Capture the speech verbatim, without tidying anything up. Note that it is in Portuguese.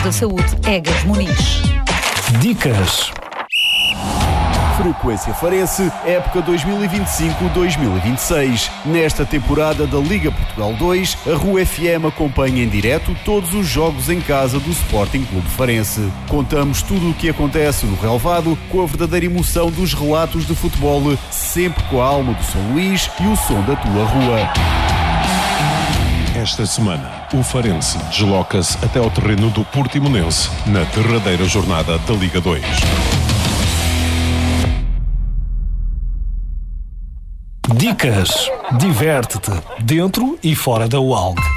da Saúde Egas Muniz. Dicas. Frequência Farense, época dois mil e vinte e cinco dois mil e vinte e seis. Nesta temporada da Liga Portugal dois, a Rua F M acompanha em direto todos os jogos em casa do Sporting Clube Farense. Contamos tudo o que acontece no relvado, com a verdadeira emoção dos relatos de futebol, sempre com a alma do São Luís e o som da tua rua. Esta semana, o Farense desloca-se até ao terreno do Portimonense, na derradeira jornada da Liga dois. Dicas. Diverte-te, dentro e fora da U A L G.